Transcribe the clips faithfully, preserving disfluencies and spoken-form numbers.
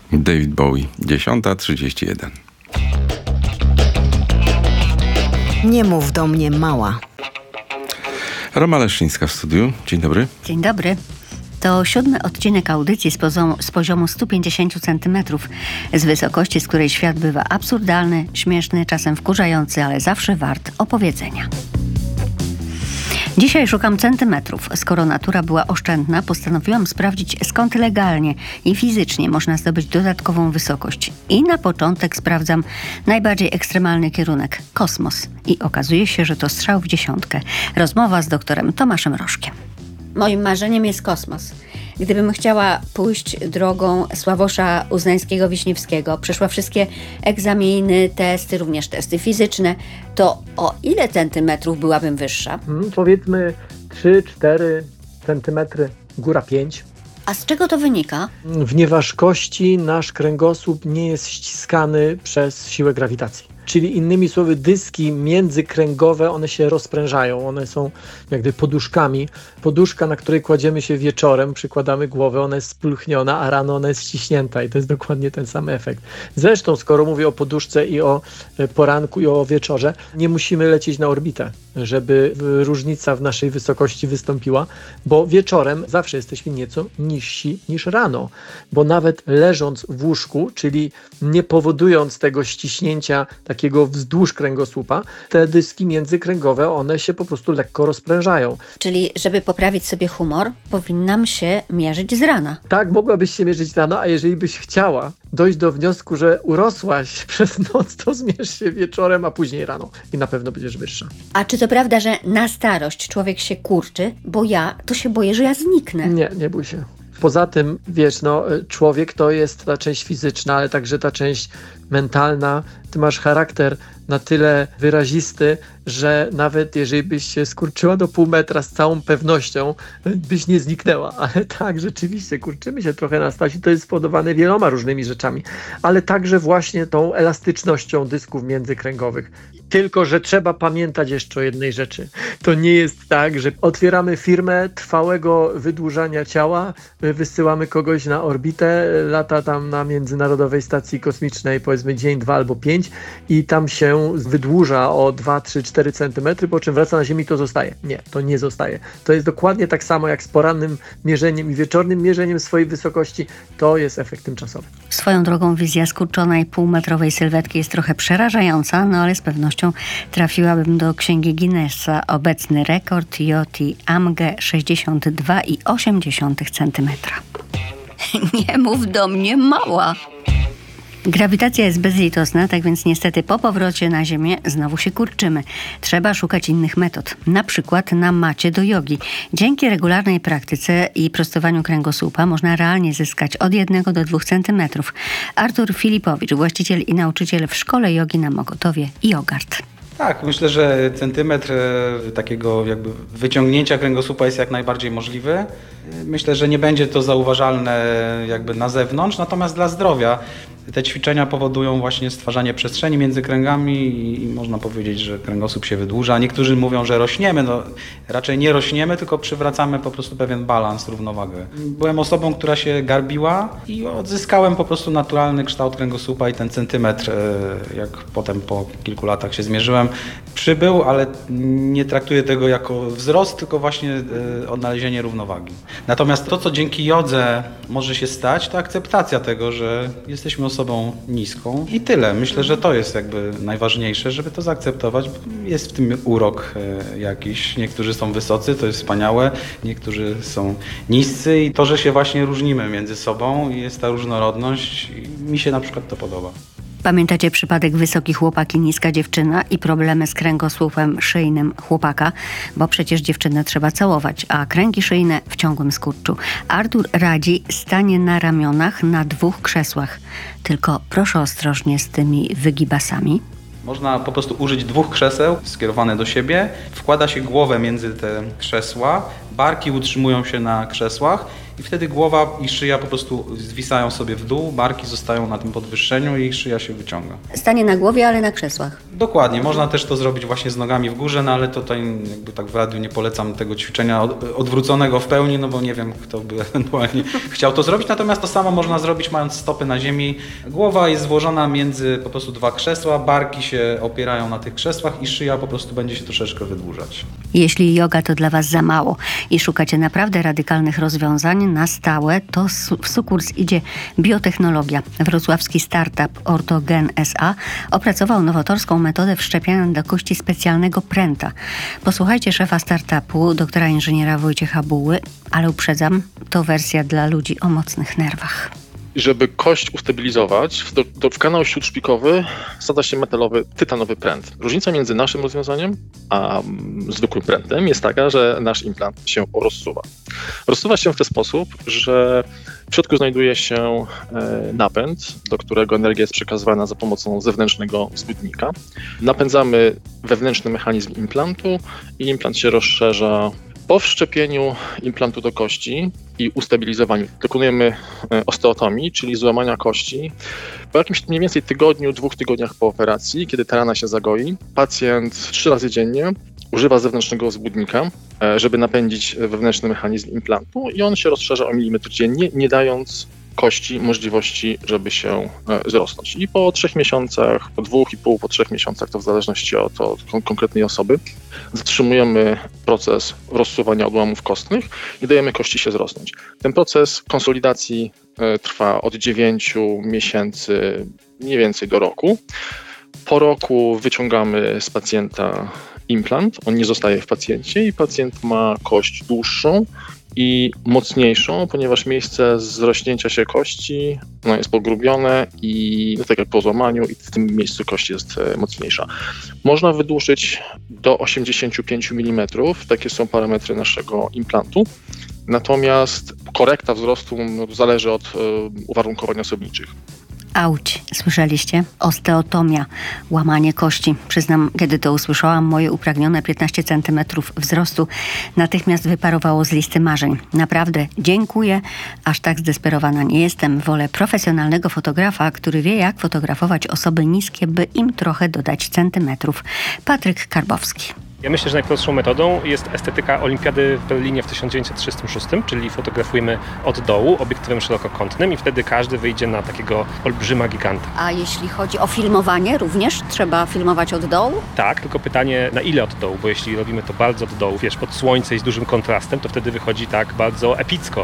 David Bowie, dziesiąta trzydzieści jeden. Nie mów do mnie mała. Roma Leszczyńska w studiu. Dzień dobry. Dzień dobry. To siódmy odcinek audycji z poziomu, z poziomu sto pięćdziesiąt centymetrów, z wysokości, z której świat bywa absurdalny, śmieszny, czasem wkurzający, ale zawsze wart opowiedzenia. Dzisiaj szukam centymetrów. Skoro natura była oszczędna, postanowiłam sprawdzić, skąd legalnie i fizycznie można zdobyć dodatkową wysokość. I na początek sprawdzam najbardziej ekstremalny kierunek – kosmos. I okazuje się, że to strzał w dziesiątkę. Rozmowa z doktorem Tomaszem Rożkiem. Moim marzeniem jest kosmos. Gdybym chciała pójść drogą Sławosza Uznańskiego-Wiśniewskiego, przeszła wszystkie egzaminy, testy, również testy fizyczne, to o ile centymetrów byłabym wyższa? Hmm, powiedzmy trzy cztery centymetry, góra pięć. A z czego to wynika? W nieważkości nasz kręgosłup nie jest ściskany przez siłę grawitacji. Czyli innymi słowy, dyski międzykręgowe, one się rozprężają, one są jakby poduszkami. Poduszka, na której kładziemy się wieczorem, przykładamy głowę, ona jest spulchniona, a rano ona jest ściśnięta i to jest dokładnie ten sam efekt. Zresztą, skoro mówię o poduszce i o poranku i o wieczorze, nie musimy lecieć na orbitę, żeby różnica w naszej wysokości wystąpiła, bo wieczorem zawsze jesteśmy nieco niżsi niż rano, bo nawet leżąc w łóżku, czyli nie powodując tego ściśnięcia takiego wzdłuż kręgosłupa, te dyski międzykręgowe, one się po prostu lekko rozprężają. Czyli, żeby poprawić sobie humor, powinnam się mierzyć z rana. Tak, mogłabyś się mierzyć rano, a jeżeli byś chciała dojść do wniosku, że urosłaś przez noc, to zmierz się wieczorem, a później rano i na pewno będziesz wyższa. A czy to prawda, że na starość człowiek się kurczy? Bo ja to się boję, że ja zniknę. Nie, nie bój się. Poza tym, wiesz, no, człowiek to jest ta część fizyczna, ale także ta część mentalna. Ty masz charakter na tyle wyrazisty, że nawet jeżeli byś się skurczyła do pół metra, z całą pewnością byś nie zniknęła. Ale tak, rzeczywiście, kurczymy się trochę na starość i to jest spowodowane wieloma różnymi rzeczami, ale także właśnie tą elastycznością dysków międzykręgowych. Tylko że trzeba pamiętać jeszcze o jednej rzeczy. To nie jest tak, że otwieramy firmę trwałego wydłużania ciała, wysyłamy kogoś na orbitę, lata tam na Międzynarodowej Stacji Kosmicznej, powiedzmy dzień, dwa albo pięć i tam się wydłuża o dwa, trzy, cztery centymetry, po czym wraca na Ziemię i to zostaje. Nie, to nie zostaje. To jest dokładnie tak samo jak z porannym mierzeniem i wieczornym mierzeniem swojej wysokości. To jest efekt tymczasowy. Swoją drogą wizja skurczonej półmetrowej sylwetki jest trochę przerażająca, no ale z pewnością trafiłabym do księgi Guinnessa. Obecny rekord Joti Amge sześćdziesiąt dwa i osiem dziesiątych centymetra. Nie mów do mnie mała. Grawitacja jest bezlitosna, tak więc niestety po powrocie na Ziemię znowu się kurczymy. Trzeba szukać innych metod, na przykład na macie do jogi. Dzięki regularnej praktyce i prostowaniu kręgosłupa można realnie zyskać od jednego do dwóch centymetrów. Artur Filipowicz, właściciel i nauczyciel w szkole jogi na Mokotowie i Jogart. Tak, myślę, że centymetr takiego jakby wyciągnięcia kręgosłupa jest jak najbardziej możliwy. Myślę, że nie będzie to zauważalne jakby na zewnątrz, natomiast dla zdrowia te ćwiczenia powodują właśnie stwarzanie przestrzeni między kręgami i, i można powiedzieć, że kręgosłup się wydłuża. Niektórzy mówią, że rośniemy, no raczej nie rośniemy, tylko przywracamy po prostu pewien balans, równowagę. Byłem osobą, która się garbiła i odzyskałem po prostu naturalny kształt kręgosłupa i ten centymetr, jak potem po kilku latach się zmierzyłem, przybył, ale nie traktuję tego jako wzrost, tylko właśnie odnalezienie równowagi. Natomiast to, co dzięki jodze może się stać, to akceptacja tego, że jesteśmy osobą niską i tyle. Myślę, że to jest jakby najważniejsze, żeby to zaakceptować. Jest w tym urok jakiś. Niektórzy są wysocy, to jest wspaniałe, niektórzy są niscy i to, że się właśnie różnimy między sobą i jest ta różnorodność, mi się na przykład to podoba. Pamiętacie przypadek wysoki chłopak i niska dziewczyna i problemy z kręgosłupem szyjnym chłopaka? Bo przecież dziewczynę trzeba całować, a kręgi szyjne w ciągłym skurczu. Artur radzi stanie na ramionach na dwóch krzesłach. Tylko proszę ostrożnie z tymi wygibasami. Można po prostu użyć dwóch krzeseł skierowane do siebie. Wkłada się głowę między te krzesła, barki utrzymują się na krzesłach i wtedy głowa i szyja po prostu zwisają sobie w dół, barki zostają na tym podwyższeniu i szyja się wyciąga. Stanie na głowie, ale na krzesłach. Dokładnie, można też to zrobić właśnie z nogami w górze, no ale tutaj jakby tak w radiu nie polecam tego ćwiczenia od, odwróconego w pełni, no bo nie wiem, kto by ewentualnie chciał to zrobić, natomiast to samo można zrobić mając stopy na ziemi. Głowa jest złożona między po prostu dwa krzesła, barki się opierają na tych krzesłach i szyja po prostu będzie się troszeczkę wydłużać. Jeśli yoga to dla Was za mało i szukacie naprawdę radykalnych rozwiązań na stałe, to w sukurs idzie biotechnologia. Wrocławski startup Orthogen S A opracował nowatorską metodę wszczepiania do kości specjalnego pręta. Posłuchajcie szefa startupu, doktora inżyniera Wojciecha Buły, ale uprzedzam, to wersja dla ludzi o mocnych nerwach. Żeby kość ustabilizować, do, do, w kanał śródszpikowy wsadza się metalowy, tytanowy pręt. Różnica między naszym rozwiązaniem a mm, zwykłym prętem jest taka, że nasz implant się rozsuwa. Rozsuwa się w ten sposób, że w środku znajduje się e, napęd, do którego energia jest przekazywana za pomocą zewnętrznego wzbudnika. Napędzamy wewnętrzny mechanizm implantu i implant się rozszerza. Po wszczepieniu implantu do kości i ustabilizowaniu dokonujemy osteotomii, czyli złamania kości. Po jakimś mniej więcej tygodniu, dwóch tygodniach po operacji, kiedy ta rana się zagoi, pacjent trzy razy dziennie używa zewnętrznego wzbudnika, żeby napędzić wewnętrzny mechanizm implantu i on się rozszerza o milimetr dziennie, nie dając kości możliwości, żeby się wzrosnąć. I po trzech miesiącach, po dwóch i pół, po trzech miesiącach, to w zależności od, od konkretnej osoby, zatrzymujemy proces rozsuwania odłamów kostnych i dajemy kości się wzrosnąć. Ten proces konsolidacji trwa od dziewięciu miesięcy mniej więcej do roku. Po roku wyciągamy z pacjenta implant, on nie zostaje w pacjencie i pacjent ma kość dłuższą i mocniejszą, ponieważ miejsce zrośnięcia się kości no, jest pogrubione i no, tak jak po złamaniu i w tym miejscu kość jest mocniejsza. Można wydłużyć do osiemdziesiąt pięć milimetrów, takie są parametry naszego implantu, natomiast korekta wzrostu no, zależy od y, uwarunkowań osobniczych. Auć, słyszeliście? Osteotomia, łamanie kości. Przyznam, kiedy to usłyszałam, moje upragnione piętnaście centymetrów wzrostu natychmiast wyparowało z listy marzeń. Naprawdę dziękuję, aż tak zdesperowana nie jestem. Wolę profesjonalnego fotografa, który wie, jak fotografować osoby niskie, by im trochę dodać centymetrów. Patryk Karbowski. Ja myślę, że najprostszą metodą jest estetyka Olimpiady w Berlinie w tysiąc dziewięćset trzydziestym szóstym, czyli fotografujemy od dołu obiektywem szerokokątnym i wtedy każdy wyjdzie na takiego olbrzyma giganta. A jeśli chodzi o filmowanie, również trzeba filmować od dołu? Tak, tylko pytanie na ile od dołu, bo jeśli robimy to bardzo od dołu, wiesz, pod słońce i z dużym kontrastem, to wtedy wychodzi tak bardzo epicko.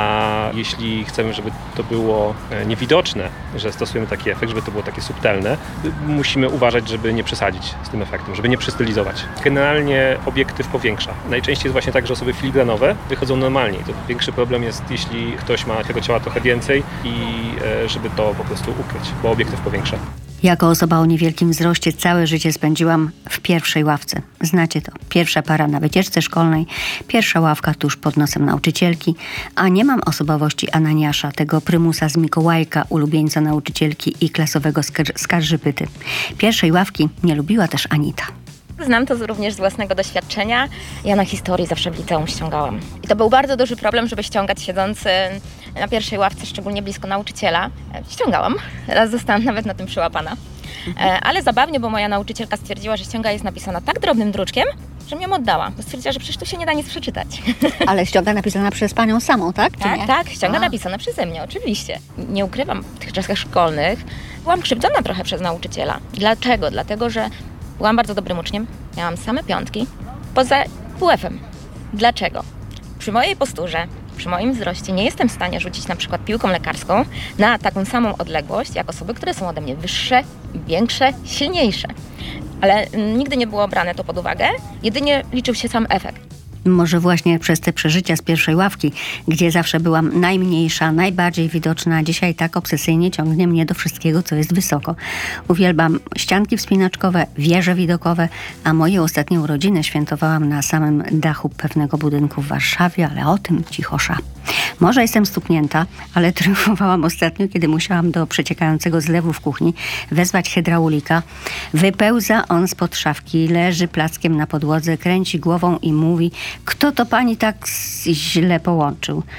A jeśli chcemy, żeby to było niewidoczne, że stosujemy taki efekt, żeby to było takie subtelne, musimy uważać, żeby nie przesadzić z tym efektem, żeby nie przystylizować. Generalnie obiektyw powiększa. Najczęściej jest właśnie tak, że osoby filigranowe wychodzą normalnie. To większy problem jest, jeśli ktoś ma tego ciała trochę więcej i e, żeby to po prostu ukryć, bo obiektyw powiększa. Jako osoba o niewielkim wzroście całe życie spędziłam w pierwszej ławce. Znacie to. Pierwsza para na wycieczce szkolnej, pierwsza ławka tuż pod nosem nauczycielki, a nie mam osobowości Ananiasza, tego prymusa z Mikołajka, ulubieńca nauczycielki i klasowego skar- skarżypyty. Pierwszej ławki nie lubiła też Anita. Znam to również z własnego doświadczenia. Ja na historii zawsze w liceum ściągałam. I to był bardzo duży problem, żeby ściągać siedzący na pierwszej ławce, szczególnie blisko nauczyciela. Ściągałam. Raz zostałam nawet na tym przyłapana. Ale zabawnie, bo moja nauczycielka stwierdziła, że ściąga jest napisana tak drobnym druczkiem, że mi ją oddała. Bo stwierdziła, że przecież tu się nie da nic przeczytać. Ale ściąga napisana przez panią samą, tak? Czy tak, nie? tak. Ściąga A. napisana przeze mnie, oczywiście. Nie ukrywam, w tych czasach szkolnych byłam krzywdzona trochę przez nauczyciela. Dlaczego? Dlatego, że byłam bardzo dobrym uczniem, miałam same piątki, poza W F-em. Dlaczego? Przy mojej posturze, przy moim wzroście nie jestem w stanie rzucić na przykład piłką lekarską na taką samą odległość, jak osoby, które są ode mnie wyższe, większe, silniejsze. Ale nigdy nie było brane to pod uwagę, jedynie liczył się sam efekt. Może właśnie przez te przeżycia z pierwszej ławki, gdzie zawsze byłam najmniejsza, najbardziej widoczna, dzisiaj tak obsesyjnie ciągnie mnie do wszystkiego, co jest wysoko. Uwielbiam ścianki wspinaczkowe, wieże widokowe, a moje ostatnie urodziny świętowałam na samym dachu pewnego budynku w Warszawie, ale o tym cichosza. Może jestem stuknięta, ale triumfowałam ostatnio, kiedy musiałam do przeciekającego zlewu w kuchni wezwać hydraulika. Wypełza on spod szafki, leży plackiem na podłodze, kręci głową i mówi: kto to pani tak źle połączył?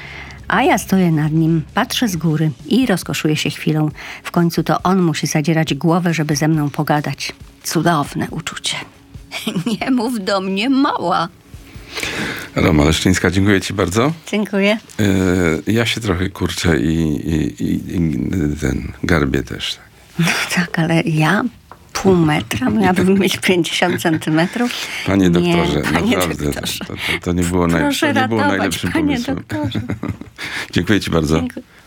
A ja stoję nad nim, patrzę z góry i rozkoszuję się chwilą. W końcu to on musi zadzierać głowę, żeby ze mną pogadać. Cudowne uczucie. Nie mów do mnie mała. Roma Leszczyńska, dziękuję ci bardzo. Dziękuję. Yy, ja się trochę kurczę i, i, i, i ten garbię też. Tak. No tak, ale ja pół metra miałabym mieć pięćdziesiąt centymetrów. Panie doktorze, nie, panie naprawdę, doktorze. To, to, to nie było, naj, Proszę to nie było ratować, najlepszym panie pomysłem. doktorze. Dziękuję ci bardzo. Dziękuję.